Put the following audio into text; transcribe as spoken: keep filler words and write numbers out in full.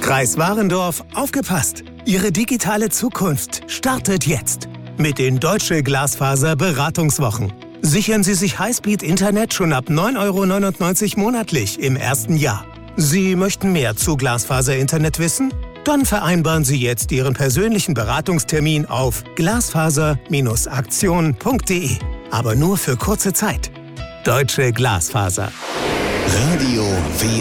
Kreis Warendorf, aufgepasst! Ihre digitale Zukunft startet jetzt mit den Deutsche Glasfaser Beratungswochen. Sichern Sie sich Highspeed-Internet schon ab neun Euro neunundneunzig monatlich im ersten Jahr. Sie möchten mehr zu Glasfaser-Internet wissen? Dann vereinbaren Sie jetzt Ihren persönlichen Beratungstermin auf glasfaser Bindestrich aktion punkt de. Aber nur für kurze Zeit. Deutsche Glasfaser. Radio W